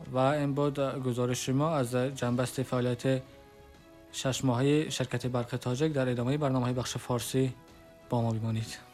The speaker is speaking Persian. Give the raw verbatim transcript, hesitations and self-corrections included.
و این بود گزارش ما از جنبست فعالیت شش ماهه شرکت برق تاجک. در ادامه برنامه بخش فارسی با ما بمانید.